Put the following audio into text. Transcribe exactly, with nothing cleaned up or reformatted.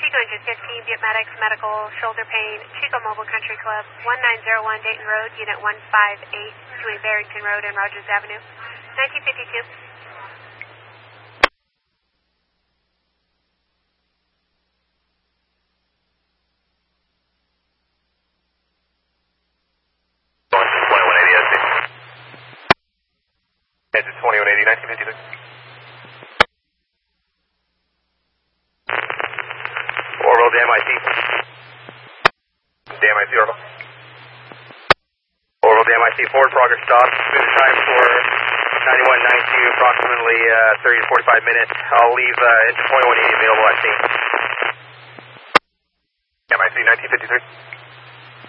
two hundred fifteen, Biomedics Medical, shoulder pain, Chico Mobile Country Club, one nine zero one Dayton Road, Unit one five eight, between Barrington Road and Rogers Avenue, nineteen fifty-two. Engine twenty-one eighty, nineteen fifty-six. Orbital to M I C. To M I C orbital. Orbital to M I C, forward progress stop. Finish time for ninety-one ninety-two, approximately uh, thirty to forty-five minutes. I'll leave uh, engine twenty-one eighty available at scene. M I C nineteen fifty-three.